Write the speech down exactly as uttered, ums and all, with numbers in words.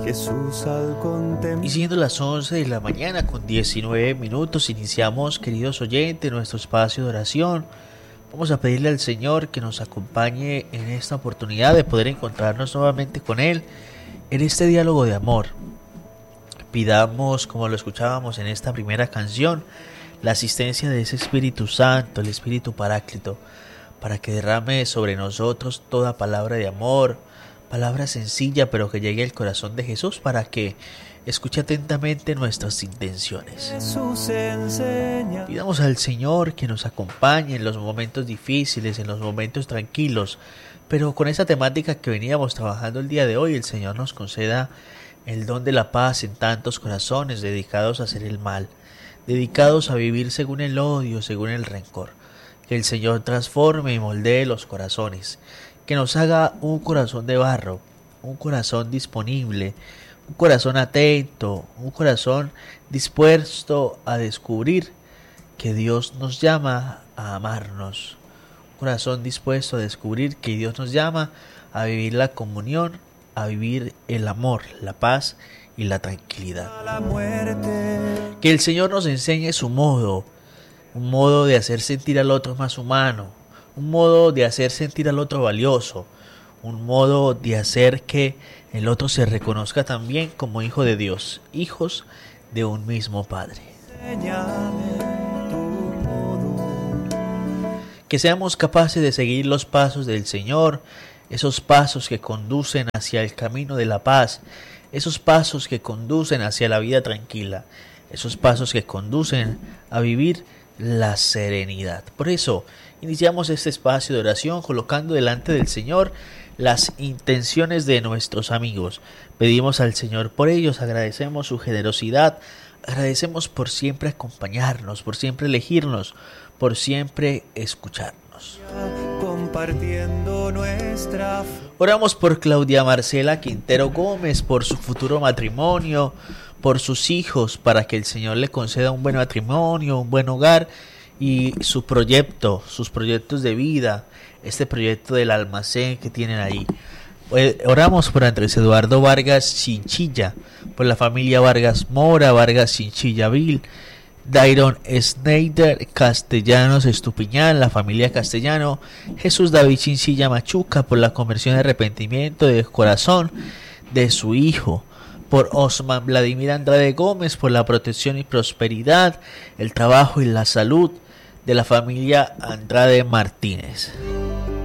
Jesús al contemplar. Y siendo las once de la mañana con diecinueve minutos, iniciamos, queridos oyentes, nuestro espacio de oración. Vamos a pedirle al Señor que nos acompañe en esta oportunidad de poder encontrarnos nuevamente con Él en este diálogo de amor. Pidamos, como lo escuchábamos en esta primera canción, la asistencia de ese Espíritu Santo, el Espíritu Paráclito, para que derrame sobre nosotros toda palabra de amor, palabra sencilla pero que llegue al corazón de Jesús, para que escuche atentamente nuestras intenciones. Pidamos al Señor que nos acompañe en los momentos difíciles, en los momentos tranquilos, pero con esa temática que veníamos trabajando el día de hoy, el Señor nos conceda el don de la paz en tantos corazones dedicados a hacer el mal, dedicados a vivir según el odio, según el rencor. Que el Señor transforme y moldee los corazones, que nos haga un corazón de barro, un corazón disponible, un corazón atento, un corazón dispuesto a descubrir que Dios nos llama a amarnos, un corazón dispuesto a descubrir que Dios nos llama a vivir la comunión, a vivir el amor, la paz y la tranquilidad. Que el Señor nos enseñe su modo, un modo de hacer sentir al otro más humano, un modo de hacer sentir al otro valioso, un modo de hacer que el otro se reconozca también como hijo de Dios, hijos de un mismo Padre. Que seamos capaces de seguir los pasos del Señor, esos pasos que conducen hacia el camino de la paz, esos pasos que conducen hacia la vida tranquila, esos pasos que conducen a vivir la serenidad. Por eso iniciamos este espacio de oración colocando delante del Señor las intenciones de nuestros amigos. Pedimos al Señor por ellos, agradecemos su generosidad, agradecemos por siempre acompañarnos, por siempre elegirnos, por siempre escucharnos. Compartiendo nuestra... Oramos por Claudia Marcela Quintero Gómez, por su futuro matrimonio, por sus hijos, para que el Señor le conceda un buen matrimonio, un buen hogar y su proyecto, sus proyectos de vida, este proyecto del almacén que tienen ahí. Oramos por Andrés Eduardo Vargas Chinchilla, por la familia Vargas Mora, Vargas Chinchilla Vil, Dairon Schneider Castellanos Estupiñán, la familia Castellano, Jesús David Chinchilla Machuca, por la conversión y arrepentimiento de corazón de su hijo, por Osman Vladimir Andrade Gómez, por la protección y prosperidad, el trabajo y la salud de la familia Andrade Martínez.